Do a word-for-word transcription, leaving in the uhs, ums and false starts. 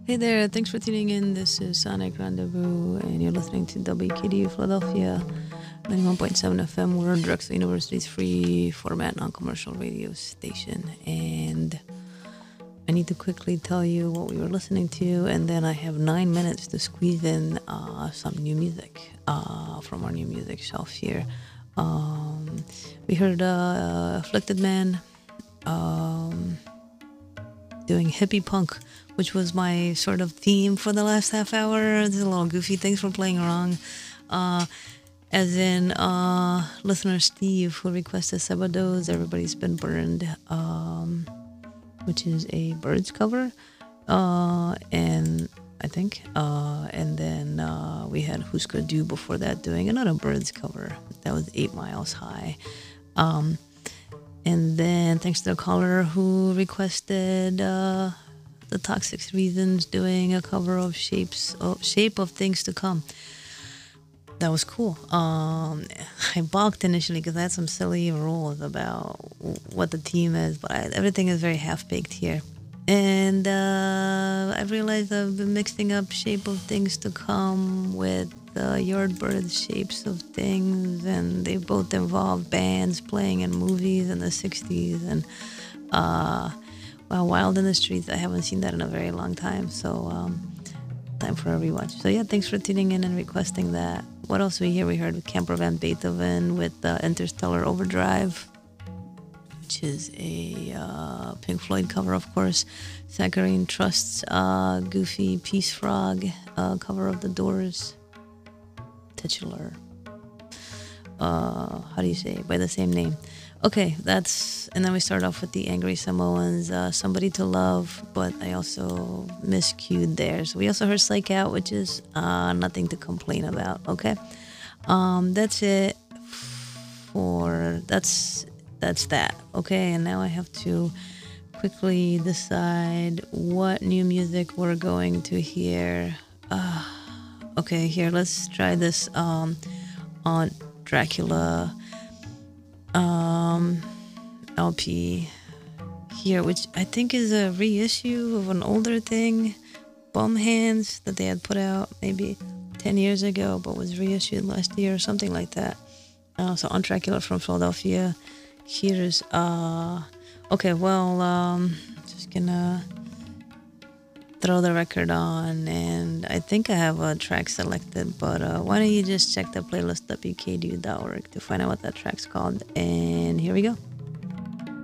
Hey there, thanks for tuning in. This is Sonic Rendezvous, and you're listening to W K D U Philadelphia, ninety-one point seven F M, World Drexel University's free format non commercial radio station. And I need to quickly tell you what we were listening to, and then I have nine minutes to squeeze in uh, some new music uh, from our new music shelf here. Um, we heard uh, Afflicted Man um, doing hippie punk, which was my sort of theme for the last half hour. It's a little goofy. Thanks for playing along. Uh, as in, uh, listener Steve, who requested Sabados, Everybody's Been Burned, um, which is a Birds cover. Uh, and I think. Uh, and then uh, we had Husker Du before that doing another Birds cover. That was Eight Miles High. Um, and then thanks to the caller who requested... Uh, The Toxic Reasons doing a cover of Shapes of Shape of Things to Come. That was cool. Um, I balked initially because I had some silly rules about what the theme is, but I, everything is very half-baked here. And uh, I realized I've been mixing up Shape of Things to Come with uh, Yardbirds' Shapes of Things, and they both involve bands playing in movies in the sixties, and uh Wow, Wild in the Streets. I haven't seen that in a very long time, so um, time for a rewatch. So yeah, thanks for tuning in and requesting that. What else we hear? We heard Camper Van Beethoven with uh, Interstellar Overdrive, which is a uh, Pink Floyd cover, of course. Saccharine Trust's uh, Goofy Peace Frog uh, cover of The Doors. Titular. Uh, how do you say it? By the same name. Okay, that's, and then we start off with the Angry Samoans, uh, Somebody to Love, but I also miscued there. So we also heard Psych Out, which is uh, nothing to complain about, okay? Um, that's it for, that's, that's that, okay? And now I have to quickly decide what new music we're going to hear. Uh, okay, here, let's try this um, on Dracula. Um, L P here, which I think is a reissue of an older thing, Bum Hands, that they had put out maybe ten years ago, but was reissued last year or something like that. Uh, so on Dracula from Philadelphia. Here's, uh, okay, well, um, just gonna throw the record on, and I think I have a track selected, but uh, why don't you just check the playlist w k d u dot org to find out what that track's called, and here we go.